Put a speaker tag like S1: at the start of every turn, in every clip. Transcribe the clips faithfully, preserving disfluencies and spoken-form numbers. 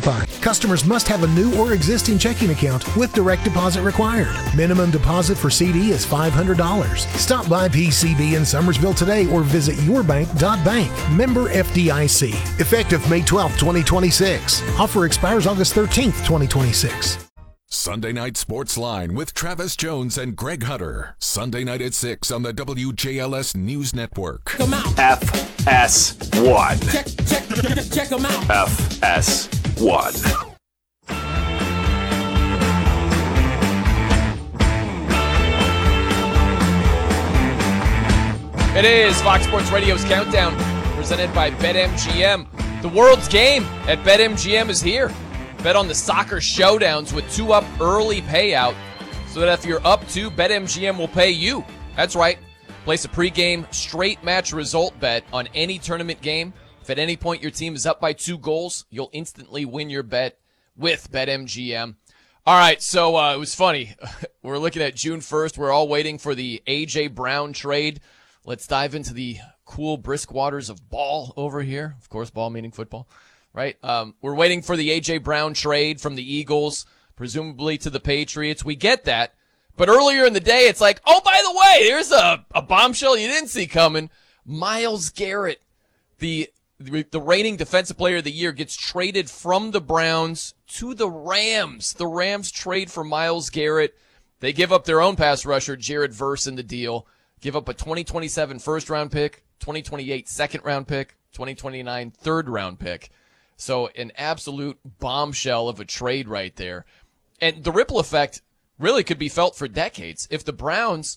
S1: qualify. Customers must have a new or existing checking account with direct deposit required. Minimum deposit for C D is five hundred dollars. Stop by P C B in Summersville today or visit your bank dot bank. Member F D I C. Effective May twelfth, twenty twenty-six. Offer expires August thirteenth, twenty twenty-six.
S2: Sunday Night Sports Line with Travis Jones and Greg Hutter. Sunday night at six on the W J L S News Network.
S3: Come out.
S4: F S one.
S3: Check, check, check them out.
S4: F S one.
S5: It is Fox Sports Radio's Countdown, presented by BetMGM. The world's game at BetMGM is here. Bet on the soccer showdowns with two up early payout, so that if you're up two, BetMGM will pay you. That's right. Place a pregame straight match result bet on any tournament game. If at any point your team is up by two goals, you'll instantly win your bet with BetMGM. All right, so uh, it was funny. We're looking at June first. We're all waiting for the A J. Brown trade. Let's dive into the cool, brisk waters of ball over here. Of course, ball meaning football. Right? Um, we're waiting for the A J. Brown trade from the Eagles, presumably to the Patriots. We get that. But earlier in the day, it's like, oh, by the way, here's a, a bombshell you didn't see coming. Myles Garrett, the, the the reigning defensive player of the year, gets traded from the Browns to the Rams. The Rams trade for Myles Garrett. They give up their own pass rusher, Jared Verse, in the deal. Give up a twenty twenty-seven first-round pick, twenty twenty-eight second-round pick, twenty twenty-nine third-round pick. So an absolute bombshell of a trade right there. And the ripple effect really could be felt for decades. If the Browns,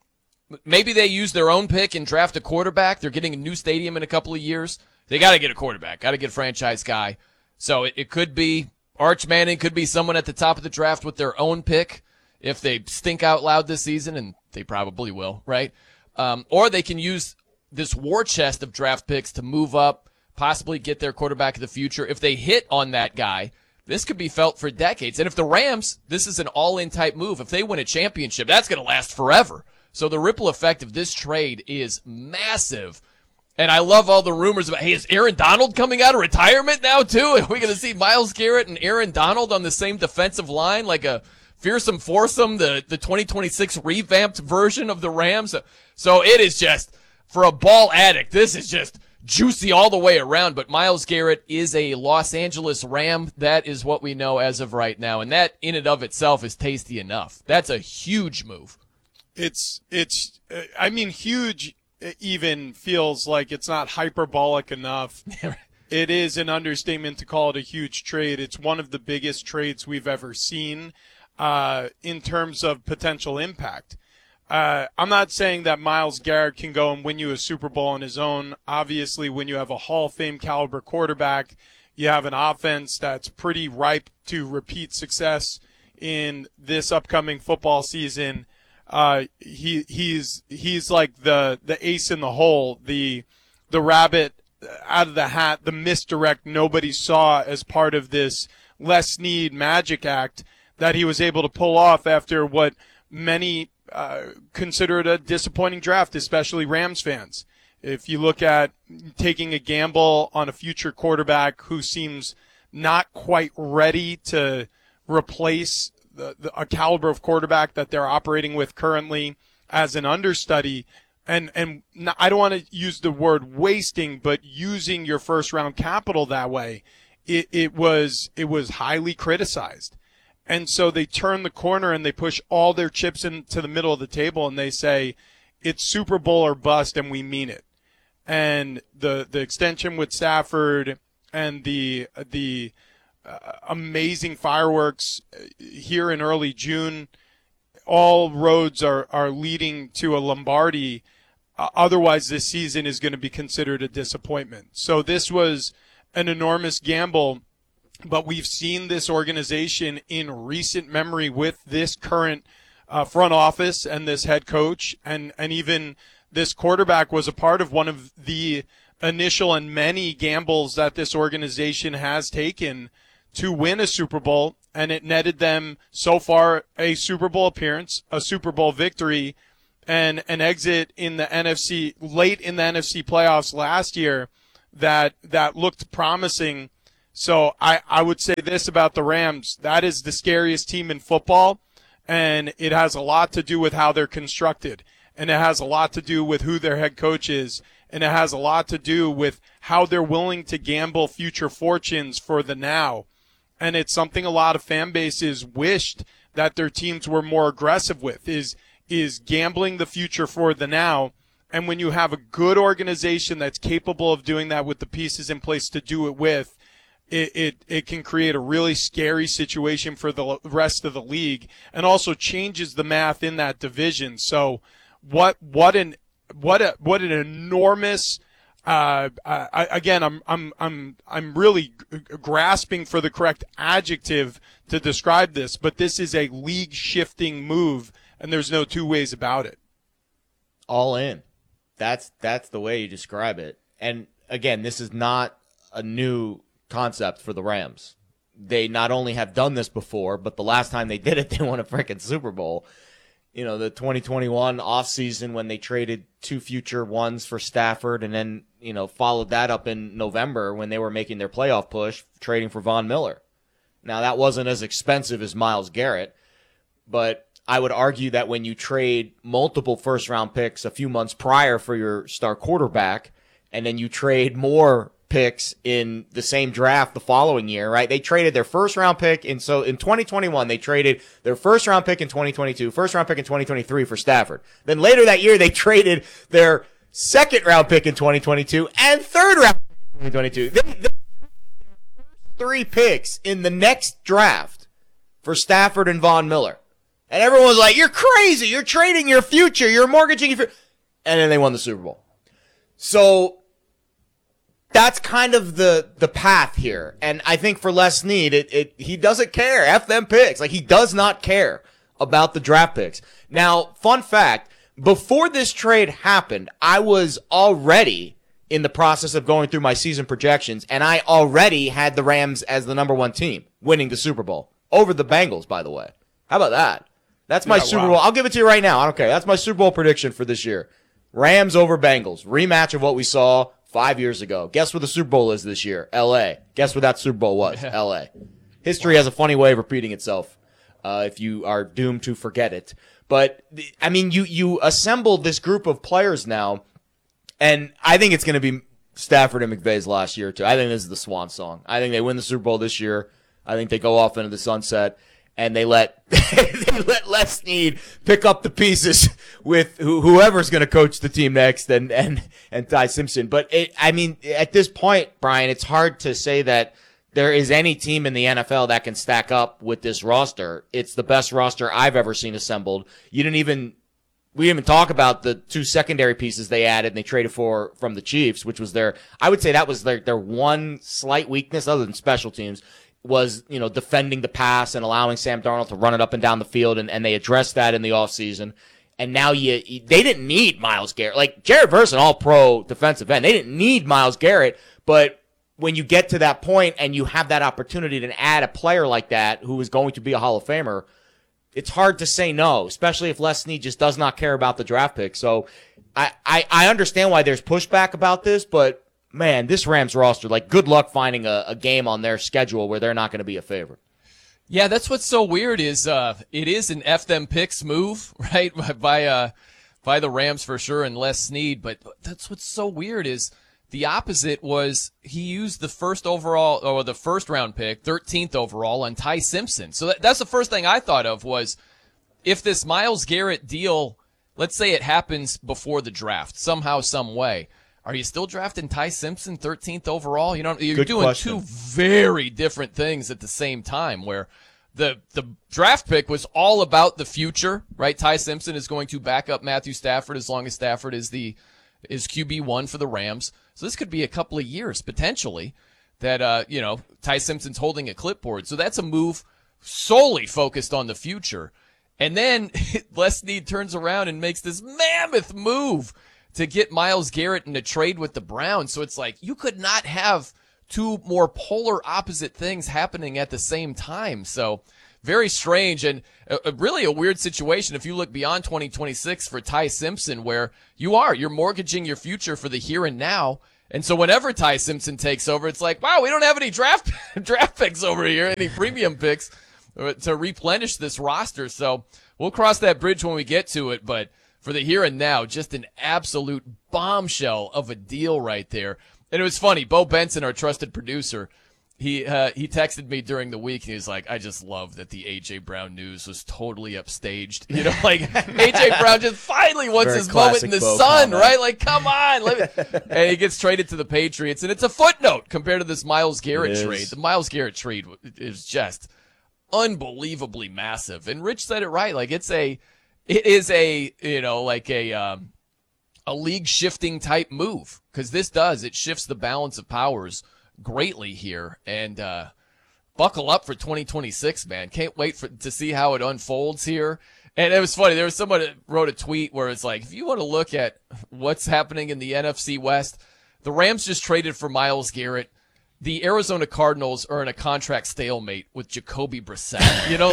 S5: maybe they use their own pick and draft a quarterback. They're getting a new stadium in a couple of years. They got to get a quarterback, got to get a franchise guy. So it, it could be Arch Manning, could be someone at the top of the draft with their own pick if they stink out loud this season, and they probably will, right? Um, or they can use this war chest of draft picks to move up, possibly get their quarterback of the future. If they hit on that guy, this could be felt for decades. And if the Rams, this is an all-in type move. If they win a championship, that's going to last forever. So the ripple effect of this trade is massive. And I love all the rumors about, hey, is Aaron Donald coming out of retirement now too? Are we going to see Myles Garrett and Aaron Donald on the same defensive line, like a fearsome foursome, the, the twenty twenty-six revamped version of the Rams? So it is just, for a ball addict, this is just juicy all the way around. But Myles Garrett is a Los Angeles Ram. That is what we know as of right now. And that in and of itself is tasty enough. That's a huge move.
S6: It's, it's, I mean, huge even feels like it's not hyperbolic enough. It is an understatement to call it a huge trade. It's one of the biggest trades we've ever seen uh, in terms of potential impact. Uh, I'm not saying that Myles Garrett can go and win you a Super Bowl on his own. Obviously, when you have a Hall of Fame caliber quarterback, you have an offense that's pretty ripe to repeat success in this upcoming football season. Uh, he, he's, he's like the, the ace in the hole, the, the rabbit out of the hat, the misdirect nobody saw as part of this Les Snead magic act that he was able to pull off after what many Uh, considered a disappointing draft, especially Rams fans. If you look at taking a gamble on a future quarterback who seems not quite ready to replace the, the, a caliber of quarterback that they're operating with currently as an understudy, and, and not, I don't want to use the word wasting, but using your first round capital that way, it, it was, it was highly criticized. And so they turn the corner and they push all their chips into the middle of the table and they say, it's Super Bowl or bust, and we mean it. And the the extension with Stafford and the the uh, amazing fireworks here in early June, all roads are, are leading to a Lombardi. Uh, otherwise, this season is going to be considered a disappointment. So this was an enormous gamble. But we've seen this organization in recent memory with this current uh, front office and this head coach, and, and even this quarterback was a part of one of the initial and many gambles that this organization has taken to win a Super Bowl, and it netted them so far a Super Bowl appearance, a Super Bowl victory, and an exit in the N F C, late in the N F C playoffs last year that that looked promising So I, I would say this about the Rams. That is the scariest team in football, and it has a lot to do with how they're constructed, and it has a lot to do with who their head coach is, and it has a lot to do with how they're willing to gamble future fortunes for the now. And it's something a lot of fan bases wished that their teams were more aggressive with, is is gambling the future for the now. And when you have a good organization that's capable of doing that with the pieces in place to do it with, it, it, it can create a really scary situation for the rest of the league, and also changes the math in that division. So what what an what a what an enormous uh, I, again I'm I'm I'm I'm really g- grasping for the correct adjective to describe this, but this is a league shifting move, and there's no two ways about it.
S7: All in. That's that's the way you describe it. And again, this is not a new concept for the Rams. They not only have done this before, but the last time they did it, they won a freaking Super Bowl. You know, the twenty twenty-one offseason when they traded two future ones for Stafford, and then, you know, followed that up in November when they were making their playoff push, trading for Von Miller. Now, that wasn't as expensive as Myles Garrett, but I would argue that when you trade multiple first-round picks a few months prior for your star quarterback, and then you trade more picks in the same draft the following year, right? They traded their first-round pick, and so in twenty twenty-one, they traded their first-round pick in twenty twenty-two, first-round pick in twenty twenty-three for Stafford. Then later that year, they traded their second-round pick in twenty twenty-two and third-round pick in twenty twenty-two. They, they three picks in the next draft for Stafford and Von Miller. And everyone was like, you're crazy. You're trading your future. You're mortgaging your future. And then they won the Super Bowl. So that's kind of the, the path here. And I think for Les Snead, it, it, he doesn't care. F them picks. Like, he does not care about the draft picks. Now, fun fact, before this trade happened, I was already in the process of going through my season projections, and I already had the Rams as the number one team, winning the Super Bowl. Over the Bengals, by the way. How about that? That's my yeah, Super wow. Bowl. I'll give it to you right now. I don't care. That's my Super Bowl prediction for this year. Rams over Bengals. Rematch of what we saw five years ago. Guess what the Super Bowl is this year? L A. Guess what that Super Bowl was? Yeah. L A. History wow. has a funny way of repeating itself uh, if you are doomed to forget it. But, I mean, you, you assembled this group of players now, and I think it's going to be Stafford and McVay's last year, too. I think this is the swan song. I think they win the Super Bowl this year. I think they go off into the sunset. And they let they let Les Snead pick up the pieces with who, whoever's going to coach the team next, and and and Ty Simpson. But it, I mean, at this point, Brian, it's hard to say that there is any team in the N F L that can stack up with this roster. It's the best roster I've ever seen assembled. You didn't even we didn't even talk about the two secondary pieces they added and they traded for from the Chiefs, which was their I would say that was their their one slight weakness other than special teams. Was, you know, defending the pass and allowing Sam Darnold to run it up and down the field, and, and they addressed that in the offseason. And now you, they didn't need Myles Garrett. Like, Jared Verse, an all-pro defensive end. They didn't need Myles Garrett, but when you get to that point and you have that opportunity to add a player like that who is going to be a Hall of Famer, it's hard to say no, especially if Les Snead just does not care about the draft pick. So I, I, I understand why there's pushback about this, but man, this Rams roster, like, good luck finding a, a game on their schedule where they're not going to be a favorite.
S5: Yeah, that's what's so weird is uh, it is an F them picks move, right, by uh, by the Rams for sure and Les Snead. But that's what's so weird is the opposite was he used the first overall or the first round pick, thirteenth overall, on Ty Simpson. So that, that's the first thing I thought of was if this Myles Garrett deal, let's say it happens before the draft somehow, some way. Are you still drafting Ty Simpson thirteenth overall? You know, you're Good doing question. Two very different things at the same time where the the draft pick was all about the future, right? Ty Simpson is going to back up Matthew Stafford as long as Stafford is the is Q B one for the Rams. So this could be a couple of years potentially that uh, you know, Ty Simpson's holding a clipboard. So that's a move solely focused on the future. And then Les Snead turns around and makes this mammoth move to get Myles Garrett in a trade with the Browns. So it's like you could not have two more polar opposite things happening at the same time. So very strange and a, a really a weird situation if you look beyond twenty twenty-six for Ty Simpson, where you are, you're mortgaging your future for the here and now. And so whenever Ty Simpson takes over, it's like, wow, we don't have any draft draft picks over here, any premium picks to replenish this roster. So we'll cross that bridge when we get to it. But for the here and now, just an absolute bombshell of a deal right there. And it was funny. Bo Benson, our trusted producer, he uh, he texted me during the week, and he was like, I just love that the A J. Brown news was totally upstaged. You know, like A J. Brown just finally wants
S7: Very
S5: his moment in the
S7: Bo
S5: sun,
S7: comment.
S5: right? Like, come on. Let me. And he gets traded to the Patriots, and it's a footnote compared to this Myles Garrett
S7: It is.
S5: trade. The Myles Garrett trade is just unbelievably massive. And Rich said it right. Like, it's a, it is a, you know, like a, um, a league shifting type move, because this does, it shifts the balance of powers greatly here. And uh buckle up for twenty twenty-six, man. Can't wait for to see how it unfolds here. And it was funny, there was someone that wrote a tweet where it's like, if you want to look at what's happening in the N F C West, the Rams just traded for Myles Garrett. The Arizona Cardinals are in a contract stalemate with Jacoby Brissett. You know,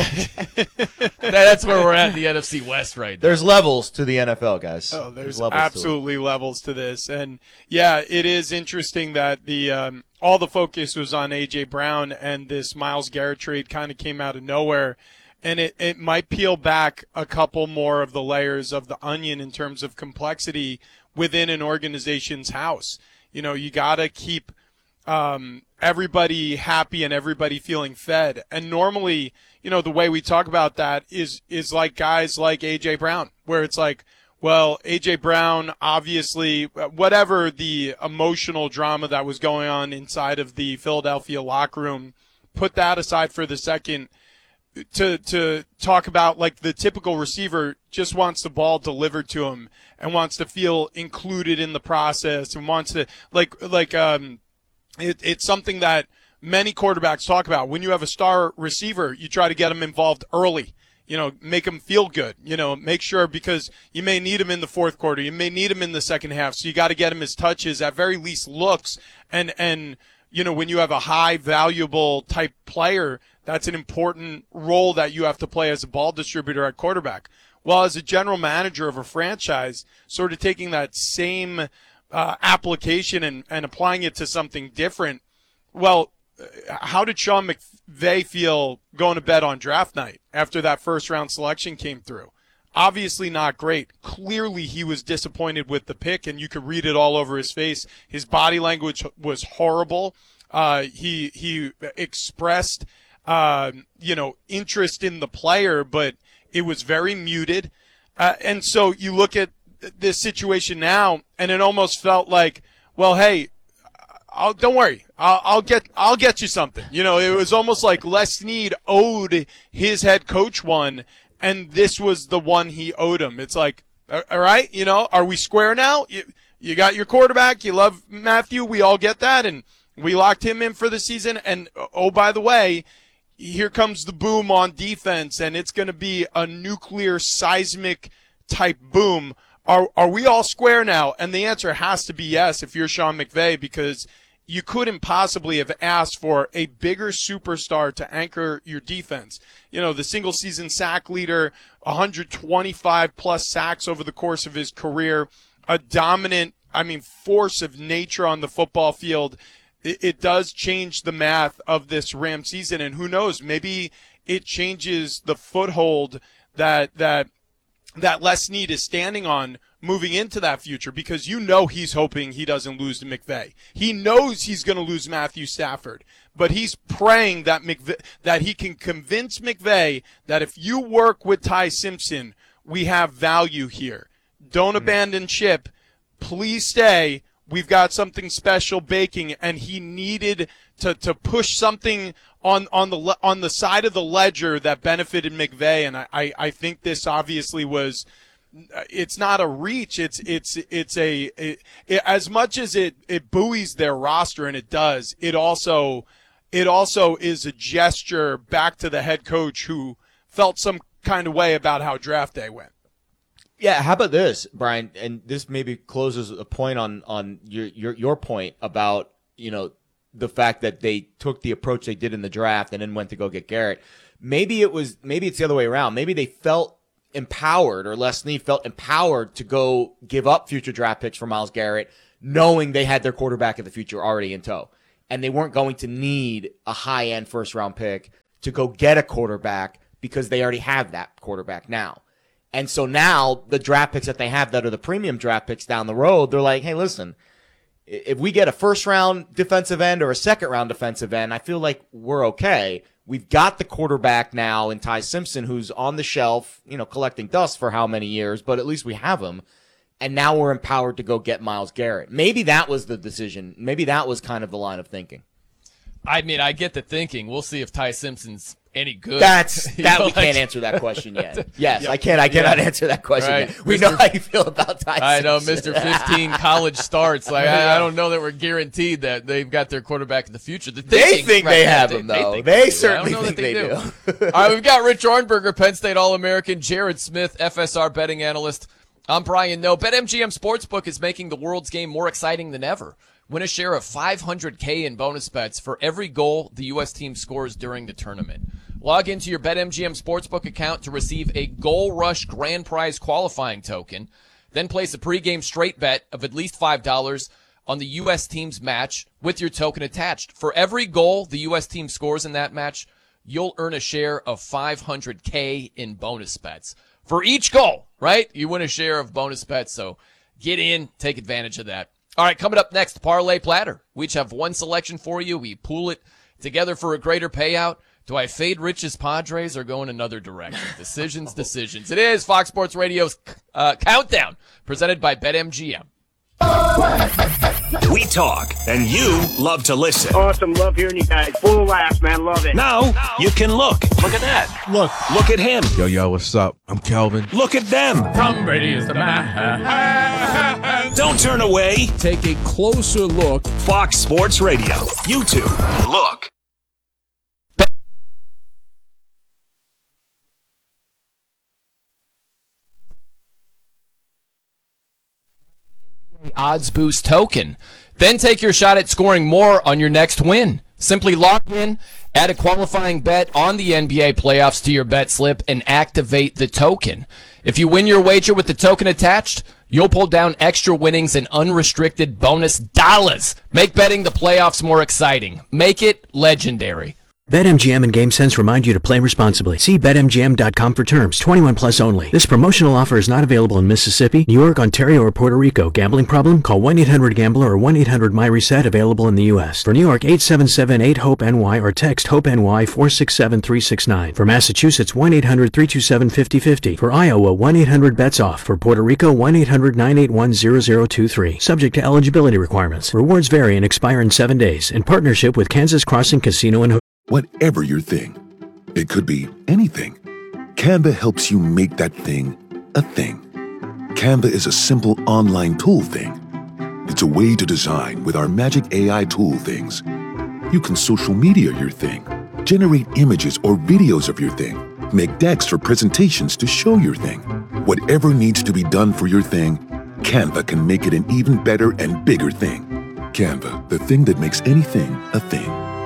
S5: that's where we're at in the N F C West right now.
S7: There's levels to the N F L, guys.
S6: Oh, there's,
S7: levels
S6: absolutely levels to this. And, yeah, it is interesting that the um, all the focus was on A J. Brown, and this Myles Garrett trade kind of came out of nowhere. And it, it might peel back a couple more of the layers of the onion in terms of complexity within an organization's house. You know, you got to keep um, everybody happy and everybody feeling fed. And normally, you know, the way we talk about that is is like guys like A J. Brown, where it's like, well, A J. Brown, obviously, whatever the emotional drama that was going on inside of the Philadelphia locker room, put that aside for the second. To to talk about, like, the typical receiver just wants the ball delivered to him and wants to feel included in the process and wants to, like, like um, it, it's something that many quarterbacks talk about. When you have a star receiver, you try to get him involved early. You know, make him feel good. You know, make sure, because you may need him in the fourth quarter. You may need him in the second half. So you got to get him his touches, at very least looks. And, and, you know, when you have a high valuable type player, that's an important role that you have to play as a ball distributor at quarterback. Well, as a general manager of a franchise, sort of taking that same uh, application and, and applying it to something different. Well, how did Sean McVay feel going to bed on draft night after that first round selection came through? Obviously not great. Clearly he was disappointed with the pick, and you could read it all over his face. His body language was horrible. Uh, he he expressed uh, you know, interest in the player, but it was very muted. Uh, and so you look at this situation now, and it almost felt like, well, hey, I'll, don't worry, I'll, I'll get I'll get you something. You know, it was almost like Les Snead owed his head coach one, and this was the one he owed him. It's like, all right, you know, are we square now? You, you got your quarterback, you love Matthew, we all get that, and we locked him in for the season. And, oh, by the way, here comes the boom on defense, and it's going to be a nuclear seismic type boom. Are are we all square now? And the answer has to be yes if you're Sean McVay, because you couldn't possibly have asked for a bigger superstar to anchor your defense. You know, the single season sack leader, one hundred twenty-five plus sacks over the course of his career, a dominant, I mean, force of nature on the football field. It does change the math of this Ram season, and who knows, maybe it changes the foothold that that that Les Snead is standing on moving into that future, because you know he's hoping he doesn't lose to McVay. He knows he's going to lose Matthew Stafford, but he's praying that McVay, that he can convince McVay that if you work with Ty Simpson, we have value here. Don't mm-hmm. abandon ship. Please stay. We've got something special baking, and he needed to, to push something on on the on the side of the ledger that benefited McVay, and I, I, I think this obviously was. It's not a reach. It's it's it's a it, it, as much as it, it buoys their roster, and it does. It also it also is a gesture back to the head coach who felt some kind of way about how draft day went.
S7: Yeah, how about this, Brian? And this maybe closes a point on on your your your point about, you know, the fact that they took the approach they did in the draft and then went to go get Garrett. Maybe it was maybe it's the other way around. Maybe they felt empowered, or Les Snead felt empowered to go give up future draft picks for Myles Garrett, knowing they had their quarterback of the future already in tow. And they weren't going to need a high-end first-round pick to go get a quarterback because they already have that quarterback now. And so now the draft picks that they have that are the premium draft picks down the road, they're like, hey, listen, if we get a first-round defensive end or a second-round defensive end, I feel like we're okay. We've got the quarterback now in Ty Simpson, who's on the shelf, you know, collecting dust for how many years, but at least we have him. And now we're empowered to go get Myles Garrett. Maybe that was the decision. Maybe that was kind of the line of thinking.
S5: I mean, I get the thinking. We'll see if Ty Simpson's any good.
S7: That's that
S5: know,
S7: we
S5: like,
S7: can't answer that question yet. Yes,
S5: yeah,
S7: I can't. I cannot
S5: yeah.
S7: answer that question
S5: right.
S7: yet. We
S5: Mister
S7: know how you feel about Ty
S5: I know,
S7: Simpson.
S5: Mister fifteen college starts. Like I, I don't know that we're guaranteed that they've got their quarterback in the future. The
S7: they
S5: thinking,
S7: think
S5: right,
S7: they
S5: yeah,
S7: have
S5: they,
S7: him, though.
S5: They,
S7: they
S5: they
S7: certainly
S5: I don't know
S7: think
S5: that they,
S7: they
S5: do.
S7: do.
S5: All right, we've got Rich Ornberger, Penn State All-American, Jared Smith, F S R betting analyst. I'm Brian Noe. BetMGM Sportsbook is making the world's game more exciting than ever. Win a share of five hundred K in bonus bets for every goal the U S team scores during the tournament. Log into your BetMGM Sportsbook account to receive a Goal Rush Grand Prize qualifying token. Then place a pregame straight bet of at least five dollars on the U S team's match with your token attached. For every goal the U S team scores in that match, you'll earn a share of five hundred K in bonus bets. For each goal, right? You win a share of bonus bets, so get in, take advantage of that. All right, coming up next, Parlay Platter. We each have one selection for you. We pool it together for a greater payout. Do I fade Rich's Padres or go in another direction? Decisions, decisions. It is Fox Sports Radio's uh, Countdown, presented by BetMGM.
S8: We talk, and you love to listen.
S9: Awesome. Love hearing you guys. Full of laughs, man. Love it.
S8: Now, you can look. Look at that.
S10: Look.
S8: Look at him.
S10: Yo, yo, what's up? I'm Calvin.
S8: Look at them.
S3: Tom Brady is the man.
S8: Don't turn away.
S3: Take a closer look.
S8: Fox Sports Radio. YouTube. Look.
S5: Odds Boost token. Then take your shot at scoring more on your next win. Simply log in, add a qualifying bet on the N B A playoffs to your bet slip, and activate the token. If you win your wager with the token attached, you'll pull down extra winnings and unrestricted bonus dollars. Make betting the playoffs more exciting. Make it legendary.
S11: BetMGM and GameSense remind you to play responsibly. See Bet M G M dot com for terms. twenty-one plus only. This promotional offer is not available in Mississippi, New York, Ontario, or Puerto Rico. Gambling problem? Call one eight hundred gambler or one eight hundred my reset. Available in the U S. For New York, eight seven seven eight hope N Y or text HOPE-NY four six seven three six nine. For Massachusetts, one eight hundred three two seven five zero five zero. For Iowa, one eight hundred bets off. For Puerto Rico, one eight hundred nine eight one zero zero two three. Subject to eligibility requirements. Rewards vary and expire in seven days. In partnership with Kansas Crossing Casino and
S12: Whatever your thing, it could be anything. Canva helps you make that thing a thing. Canva is a simple online tool thing. It's a way to design with our magic A I tool things. You can social media your thing, generate images or videos of your thing, make decks for presentations to show your thing. Whatever needs to be done for your thing, Canva can make it an even better and bigger thing. Canva, the thing that makes anything a thing.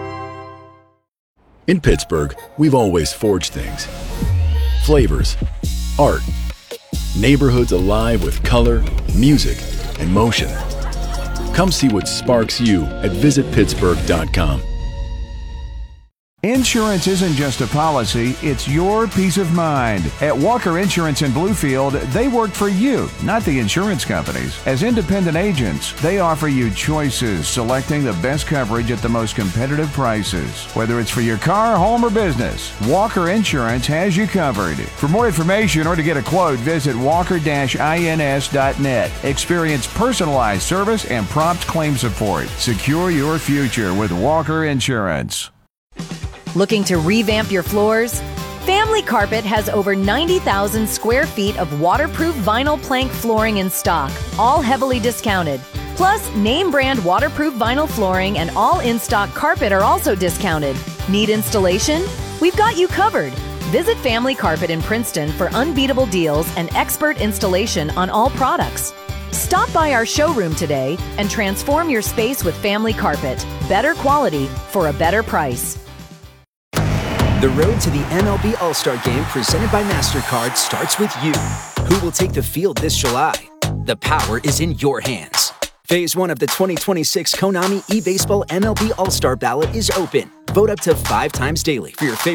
S13: In Pittsburgh, we've always forged things. Flavors, art, neighborhoods alive with color, music, and motion. Come see what sparks you at visit pittsburgh dot com.
S14: Insurance isn't just a policy, it's your peace of mind. At Walker Insurance in Bluefield, they work for you, not the insurance companies. As independent agents, they offer you choices, selecting the best coverage at the most competitive prices. Whether it's for your car, home, or business, Walker Insurance has you covered. For more information or to get a quote, visit walker dash ins dot net. Experience personalized service and prompt claim support. Secure your future with Walker Insurance.
S15: Looking to revamp your floors? Family Carpet has over ninety thousand square feet of waterproof vinyl plank flooring in stock, all heavily discounted. Plus, name brand waterproof vinyl flooring and all in-stock carpet are also discounted. Need installation? We've got you covered. Visit Family Carpet in Princeton for unbeatable deals and expert installation on all products. Stop by our showroom today and transform your space with Family Carpet. Better quality for a better price.
S16: The road to the M L B All-Star Game presented by MasterCard starts with you. Who will take the field this July? The power is in your hands. Phase one of the twenty twenty-six Konami eBaseball M L B All-Star ballot is open. Vote up to five times daily for your favorite